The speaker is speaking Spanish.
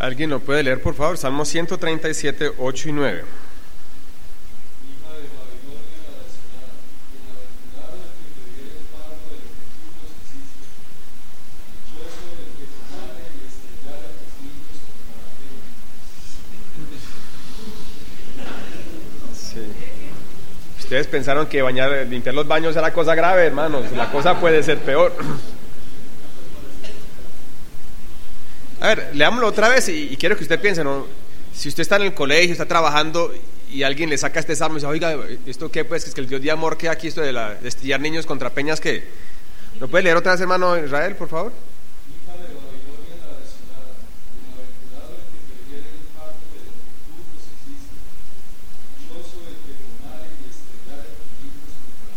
¿Alguien lo puede leer, por favor? Salmo 137, 8 y 9. Ustedes pensaron que limpiar los baños era cosa grave, hermanos. La cosa puede ser peor. A ver, leámoslo otra vez y quiero que usted piense, ¿no? Si usted está en el colegio, está trabajando y alguien le saca este salmo y dice, oiga, ¿esto qué? Pues es que el Dios de amor que aquí, esto de estillar niños contra peñas, ¿qué? ¿Lo puede leer otra vez, hermano Israel, por favor?